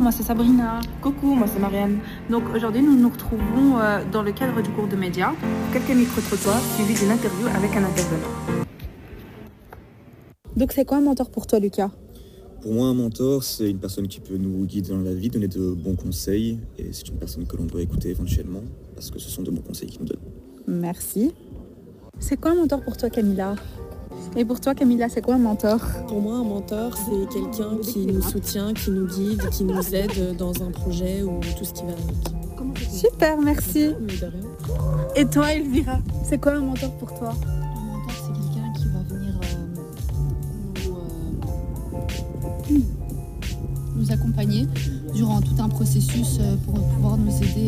moi c'est Sabrina. Coucou, moi c'est Marianne. Donc aujourd'hui nous nous retrouvons dans le cadre du cours de médias. Quelques micro-trottoirs suivis d'une interview avec un intervenant. Donc c'est quoi un mentor pour toi, Lucas? Pour moi, un mentor, c'est une personne qui peut nous guider dans la vie, donner de bons conseils, et c'est une personne que l'on doit écouter éventuellement, parce que ce sont de bons conseils qu'il nous donne. Merci. C'est quoi un mentor pour toi, Camilla? Et pour toi, Camilla, c'est quoi un mentor? Pour moi, un mentor, c'est quelqu'un qui nous soutient, qui nous guide, qui nous aide dans un projet ou tout ce qui va avec. Super, merci. Mais de rien. Et toi, Elvira, c'est quoi un mentor pour toi? Un mentor, c'est quelqu'un qui va venir nous accompagner durant tout un processus pour pouvoir nous aider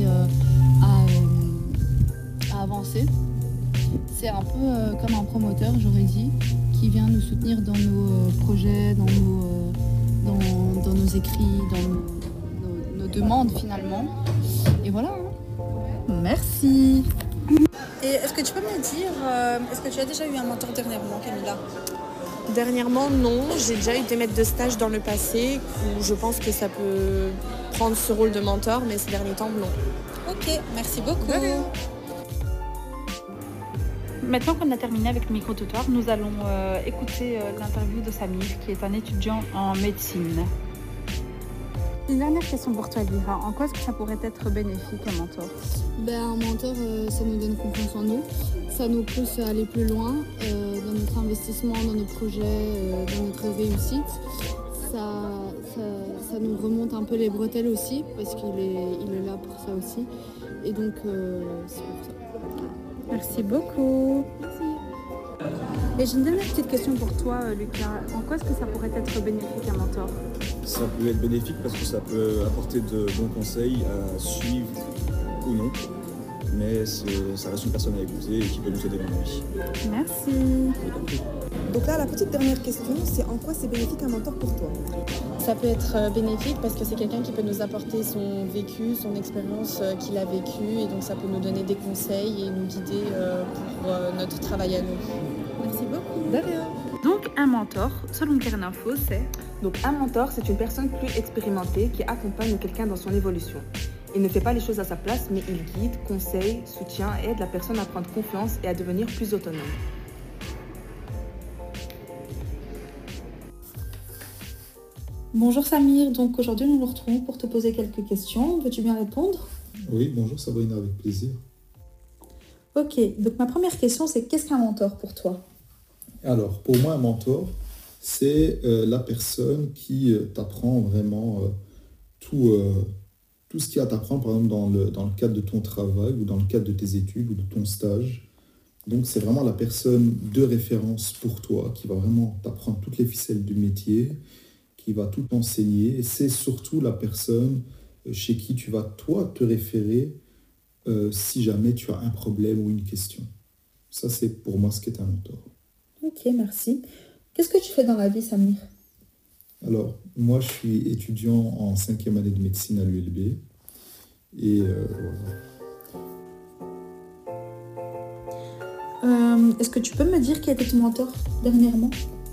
à avancer. C'est un peu comme un promoteur, j'aurais dit, qui vient nous soutenir dans nos projets, dans nos écrits, dans nos demandes finalement. Et voilà. Merci. Et est-ce que tu peux me dire, est-ce que tu as déjà eu un mentor dernièrement, Camilla? Dernièrement, non. J'ai déjà eu des maîtres de stage dans le passé où je pense que ça peut prendre ce rôle de mentor, mais ces derniers temps, non. Ok, merci beaucoup. Maintenant qu'on a terminé avec le micro-trottoir, nous allons écouter l'interview de Samir, qui est un étudiant en médecine. Une dernière question pour toi, Elvira. En quoi est-ce que ça pourrait être bénéfique, un mentor? Un mentor, ça nous donne confiance en nous. Ça nous pousse à aller plus loin dans notre investissement, dans nos projets, dans notre réussite. Ça nous remonte un peu les bretelles aussi, parce qu'il est là pour ça aussi. Et donc, c'est pour ça. Merci beaucoup. Merci. Et j'ai une dernière petite question pour toi, Lucas. En quoi est-ce que ça pourrait être bénéfique, un mentor? Ça peut être bénéfique parce que ça peut apporter de bons conseils à suivre ou non, mais ça reste une personne à écouter et qui peut nous aider dans la vie. Merci. Donc là, la petite dernière question, c'est en quoi c'est bénéfique un mentor pour toi? Ça peut être bénéfique parce que c'est quelqu'un qui peut nous apporter son vécu, son expérience qu'il a vécue, et donc ça peut nous donner des conseils et nous guider pour notre travail à nous. Merci beaucoup. De rien. Donc un mentor, selon Kerninfo, c'est... Donc un mentor, c'est une personne plus expérimentée qui accompagne quelqu'un dans son évolution. Il ne fait pas les choses à sa place, mais il guide, conseille, soutient et aide la personne à prendre confiance et à devenir plus autonome. Bonjour Samir, donc aujourd'hui nous nous retrouvons pour te poser quelques questions. Veux-tu bien répondre? Oui, bonjour Sabrina, avec plaisir. Ok, donc ma première question c'est qu'est-ce qu'un mentor pour toi? Alors, pour moi, un mentor, c'est la personne qui t'apprend vraiment tout ce qu'il y a à t'apprendre, par exemple, dans le cadre de ton travail ou dans le cadre de tes études ou de ton stage. Donc, c'est vraiment la personne de référence pour toi qui va vraiment t'apprendre toutes les ficelles du métier, qui va tout t'enseigner. Et c'est surtout la personne chez qui tu vas, toi, te référer si jamais tu as un problème ou une question. Ça, c'est pour moi ce qu'est un mentor. Ok, merci. Qu'est-ce que tu fais dans la vie, Samir? Alors, moi, je suis étudiant en 5e année de médecine à l'ULB. Et voilà. Est-ce que tu peux me dire qui était ton mentor dernièrement?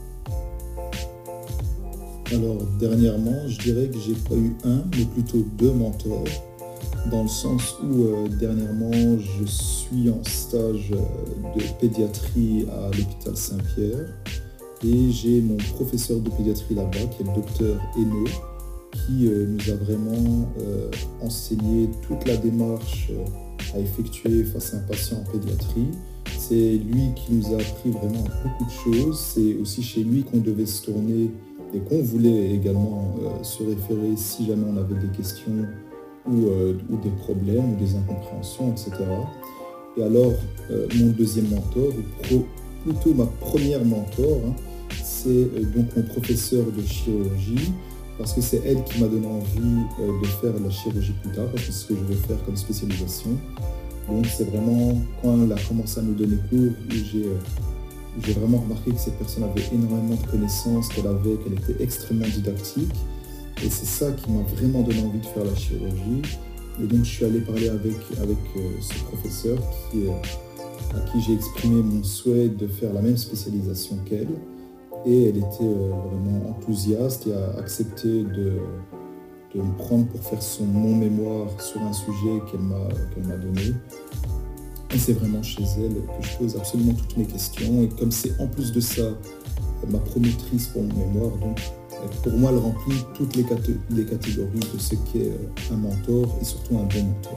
Alors, dernièrement, je dirais que j'ai pas eu un, mais plutôt deux mentors. Dans le sens où, dernièrement, je suis en stage de pédiatrie à l'hôpital Saint-Pierre. Et j'ai mon professeur de pédiatrie là-bas, qui est le docteur Hainaut, qui nous a vraiment enseigné toute la démarche à effectuer face à un patient en pédiatrie. C'est lui qui nous a appris vraiment beaucoup de choses. C'est aussi chez lui qu'on devait se tourner et qu'on voulait également se référer si jamais on avait des questions ou des problèmes ou des incompréhensions, etc. Et alors, mon deuxième mentor, ou plutôt ma première mentor, c'est donc mon professeur de chirurgie, parce que c'est elle qui m'a donné envie de faire la chirurgie plus tard, parce que c'est ce que je vais faire comme spécialisation. Donc c'est vraiment quand elle a commencé à nous donner cours où j'ai vraiment remarqué que cette personne avait énormément de connaissances, qu'elle était extrêmement didactique. Et c'est ça qui m'a vraiment donné envie de faire la chirurgie. Et donc je suis allé parler avec ce professeur à qui j'ai exprimé mon souhait de faire la même spécialisation qu'elle. Et elle était vraiment enthousiaste et a accepté de de me prendre pour faire mon mémoire sur un sujet qu'elle m'a donné. Et c'est vraiment chez elle que je pose absolument toutes mes questions. Et comme c'est en plus de ça ma promotrice pour mon mémoire, donc pour moi elle remplit toutes les catégories de ce qu'est un mentor et surtout un bon mentor.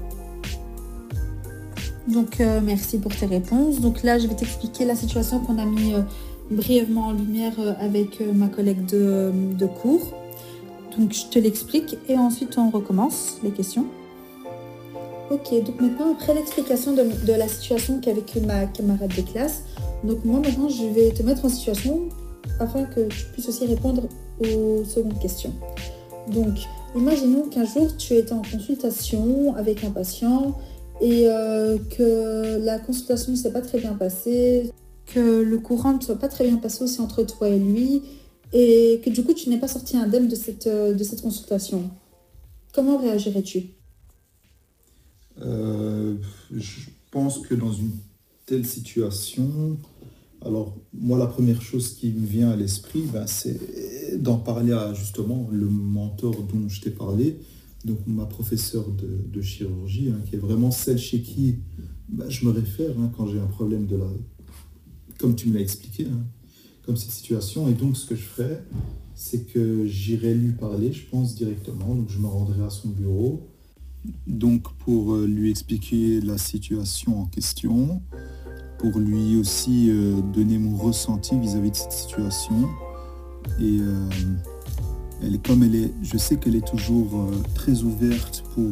Donc merci pour tes réponses. Donc là je vais t'expliquer la situation qu'on a mis brièvement en lumière avec ma collègue de cours. Donc je te l'explique et ensuite on recommence les questions. Ok, donc maintenant après l'explication de la situation qu'a vécue ma camarade de classe, donc moi maintenant je vais te mettre en situation afin que tu puisses aussi répondre aux secondes questions. Donc imaginons qu'un jour tu étais en consultation avec un patient et que la consultation ne s'est pas très bien passée, que le courant ne soit pas très bien passé aussi entre toi et lui et que du coup tu n'es pas sorti indemne de cette consultation. Comment réagirais-tu ? Je pense que dans une telle situation, alors moi la première chose qui me vient à l'esprit, c'est d'en parler à justement le mentor dont je t'ai parlé, donc ma professeure de chirurgie, qui est vraiment celle chez qui je me réfère quand j'ai un problème comme tu me l'as expliqué, comme cette situation. Et donc ce que je ferais, c'est que j'irai lui parler, je pense directement, donc je me rendrai à son bureau. Donc pour lui expliquer la situation en question, pour lui aussi donner mon ressenti vis-à-vis de cette situation. Et je sais qu'elle est toujours très ouverte pour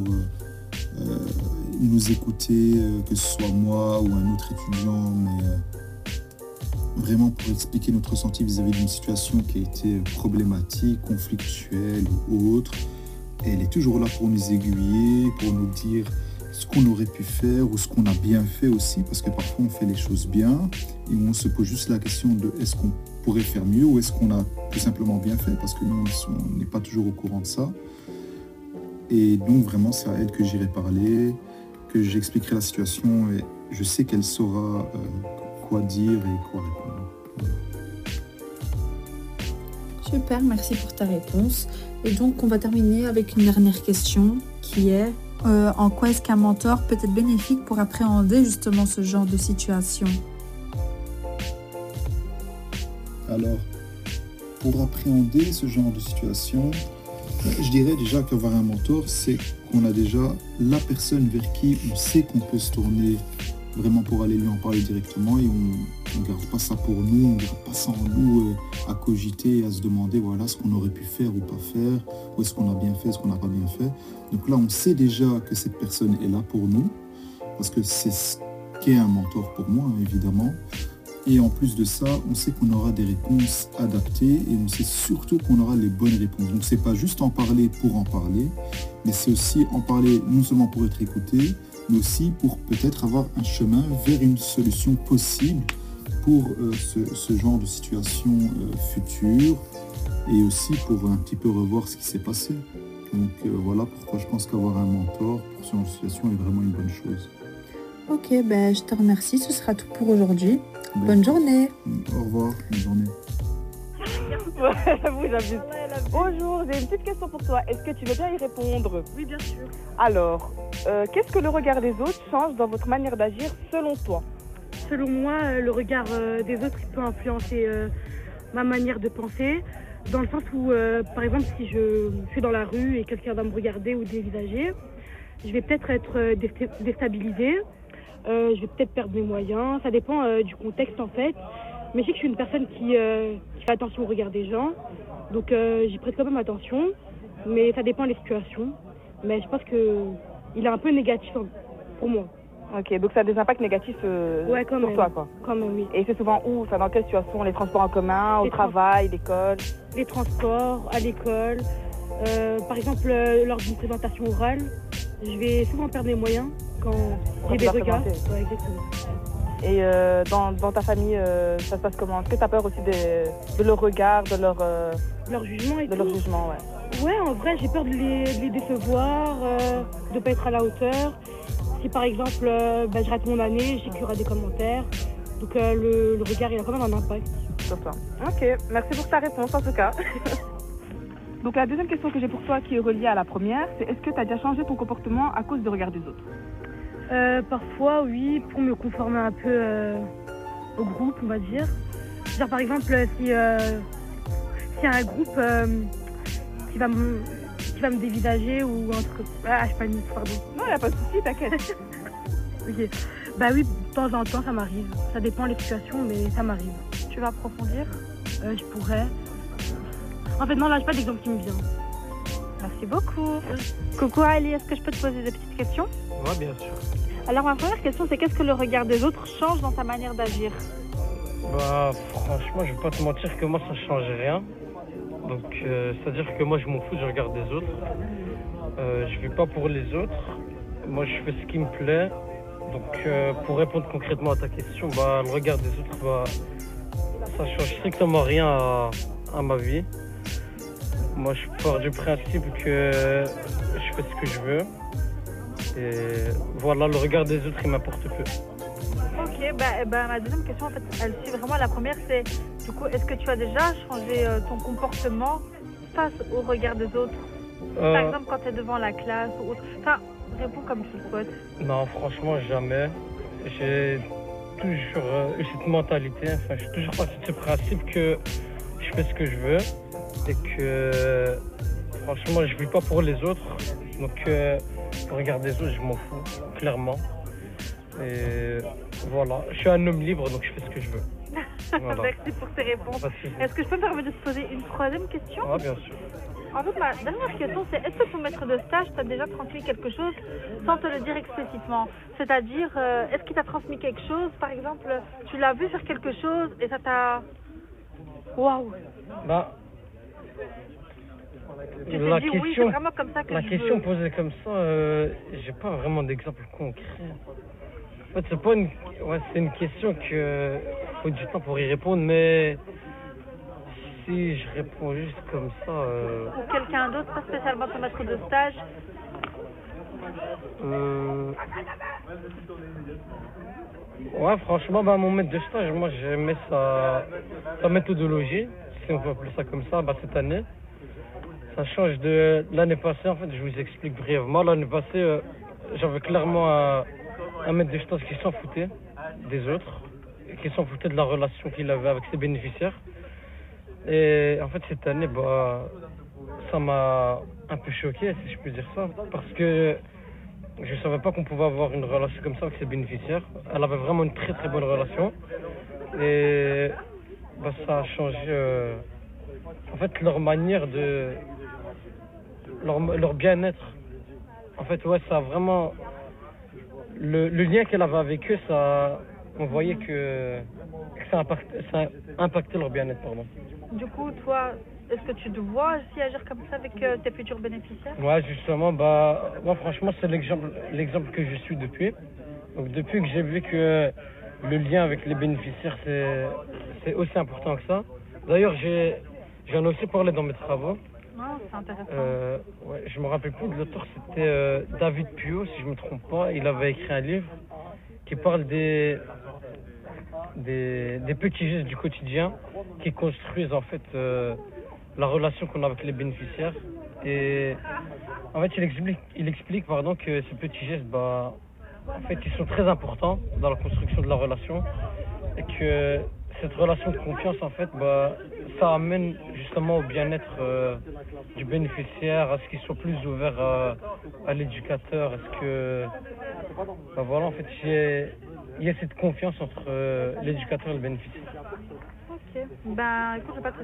nous écouter, que ce soit moi ou un autre étudiant, mais vraiment pour expliquer notre ressenti vis-à-vis d'une situation qui a été problématique, conflictuelle ou autre. Et elle est toujours là pour nous aiguiller, pour nous dire ce qu'on aurait pu faire ou ce qu'on a bien fait aussi, parce que parfois on fait les choses bien et on se pose juste la question de est-ce qu'on pourrait faire mieux ou est-ce qu'on a tout simplement bien fait, parce que nous on n'est pas toujours au courant de ça. Et donc vraiment c'est à elle que j'irai parler, que j'expliquerai la situation et je sais qu'elle saura quoi dire et quoi répondre. Voilà. Super, merci pour ta réponse. Et donc, on va terminer avec une dernière question qui est en quoi est-ce qu'un mentor peut être bénéfique pour appréhender justement ce genre de situation ? Alors, pour appréhender ce genre de situation, je dirais déjà qu'avoir un mentor, c'est qu'on a déjà la personne vers qui on sait qu'on peut se tourner vraiment pour aller lui en parler directement et on ne garde pas ça pour nous, on ne garde pas ça en nous à cogiter, à se demander voilà ce qu'on aurait pu faire ou pas faire, ou est-ce qu'on a bien fait, est-ce qu'on n'a pas bien fait. Donc là, on sait déjà que cette personne est là pour nous, parce que c'est ce qu'est un mentor pour moi, évidemment. Et en plus de ça, on sait qu'on aura des réponses adaptées et on sait surtout qu'on aura les bonnes réponses. Donc c'est pas juste en parler pour en parler, mais c'est aussi en parler non seulement pour être écouté, mais aussi pour peut-être avoir un chemin vers une solution possible pour ce genre de situation future et aussi pour un petit peu revoir ce qui s'est passé. Donc voilà pourquoi je pense qu'avoir un mentor pour ce genre de situation est vraiment une bonne chose. Ok, je te remercie, ce sera tout pour aujourd'hui. Bonne journée. Au revoir, bonne journée. Bonjour, j'ai une petite question pour toi. Est-ce que tu veux bien y répondre ? Oui, bien sûr. Alors, qu'est-ce que le regard des autres change dans votre manière d'agir selon toi ? Selon moi, le regard des autres il peut influencer ma manière de penser, dans le sens où, par exemple, si je suis dans la rue et quelqu'un va me regarder ou dévisager, je vais peut-être être déstabilisée, je vais peut-être perdre mes moyens, ça dépend du contexte en fait. Mais je sais que je suis une personne qui fait attention au regard des gens, donc j'y prête quand même attention, mais ça dépend des situations. Mais je pense qu'il est un peu négatif pour moi. Ok, donc ça a des impacts négatifs sur toi, quoi. Quand même, oui. Et c'est souvent où ? Dans quelle situation ? Les transports en commun, au travail, l'école ? Les transports, à l'école. Par exemple, lors d'une présentation orale, je vais souvent perdre mes moyens quand j'ai des regards. Ouais, exactement. Et dans ta famille, ça se passe comment ? Est-ce que tu as peur aussi de leur regard, de leur jugement et de tout. leur jugement, ouais. Ouais, en vrai, j'ai peur de les décevoir, de ne pas être à la hauteur. Si par exemple, je rate mon année, je sais qu'il y aura des commentaires. Donc le regard, il a quand même un impact. Sur toi. Ok, merci pour ta réponse en tout cas. Donc la deuxième question que j'ai pour toi qui est reliée à la première, c'est est-ce que tu as déjà changé ton comportement à cause du regard des autres? Parfois, oui, pour me conformer un peu au groupe, on va dire. Genre, par exemple, s'il y a un groupe qui va me dévisager ou un truc... Ah, je panique, pardon. Non, il n'y a pas de souci, t'inquiète. Ok. Bah oui, de temps en temps, ça m'arrive. Ça dépend des situations, mais ça m'arrive. Tu vas approfondir? Je pourrais. En fait, non, là, j'ai pas d'exemple qui me vient. Merci beaucoup. Coucou Ali, est-ce que je peux te poser des petites questions? Oui, bien sûr. Alors ma première question, c'est qu'est-ce que le regard des autres change dans ta manière d'agir? Bah franchement, je vais pas te mentir que moi ça change rien. Donc c'est-à-dire que moi je m'en fous du regard des autres. Je vis pas pour les autres. Moi je fais ce qui me plaît. Donc pour répondre concrètement à ta question, bah le regard des autres, bah ça change strictement rien à ma vie. Moi je pars du principe que je fais ce que je veux. Et voilà, le regard des autres il m'importe peu. Ok, ma deuxième question en fait, elle suit vraiment la première, c'est du coup, est-ce que tu as déjà changé ton comportement face au regard des autres? Par exemple, quand tu es devant la classe ou autre. Enfin, réponds comme tu le souhaites. Non, franchement, jamais. J'ai toujours eu cette mentalité, enfin, je suis toujours parti de ce principe que je fais ce que je veux et que franchement, je vis pas pour les autres. Donc, le regard des autres, je m'en fous, clairement. Et voilà, je suis un homme libre, donc je fais ce que je veux. Voilà. Merci pour tes réponses. Est-ce que je peux me permettre de te poser une troisième question? Ah, bien sûr. En fait, ma dernière question, c'est est-ce que ton maître de stage t'a déjà transmis quelque chose sans te le dire explicitement? C'est-à-dire, est-ce qu'il t'a transmis quelque chose? Par exemple, tu l'as vu faire quelque chose et ça t'a... Waouh! Bah, tu t'es dit, oui, c'est vraiment comme ça que la je question veux. posée comme ça, j'ai pas vraiment d'exemple concret. En fait, c'est pas une... Ouais, c'est une question que faut du temps pour y répondre, mais si je réponds juste comme ça... Ou quelqu'un d'autre, pas spécialement ton maître de stage? Ouais, franchement, bah, mon maître de stage, moi j'aimais sa méthodologie, si on peut appeler ça comme ça, bah, cette année. Ça change de l'année passée, en fait, je vous explique brièvement. L'année passée, j'avais clairement un maître de stage qui s'en foutait des autres, qui s'en foutait de la relation qu'il avait avec ses bénéficiaires. Et en fait, cette année, bah, ça m'a un peu choqué, si je peux dire ça, parce que je savais pas qu'on pouvait avoir une relation comme ça avec ses bénéficiaires. Elle avait vraiment une très très bonne relation. Et bah, ça a changé en fait leur manière de... leur bien-être. En fait, ouais, ça a vraiment... Le lien qu'elle avait avec eux, ça... on voyait que ça impactait leur bien-être, pardon. Du coup, toi, est-ce que tu te vois aussi agir comme ça avec tes futurs bénéficiaires? Ouais, justement, bah, moi franchement, c'est l'exemple que je suis depuis. Donc depuis que j'ai vu que le lien avec les bénéficiaires, c'est aussi important que ça. D'ailleurs, j'en ai aussi parlé dans mes travaux. Non, c'est intéressant. Ouais, je me rappelle plus de l'auteur, c'était David Puyo, si je me trompe pas. Il avait écrit un livre qui parle des petits gestes du quotidien qui construisent en fait la relation qu'on a avec les bénéficiaires. Et en fait, il explique que ces petits gestes, bah, en fait, ils sont très importants dans la construction de la relation et que cette relation de confiance, en fait, bah, ça amène justement au bien-être du bénéficiaire, à ce qu'il soit plus ouvert à l'éducateur, à ce que, bah, voilà, en fait, il y a cette confiance entre l'éducateur et le bénéficiaire. Ok. Ben, écoute, je vais pas te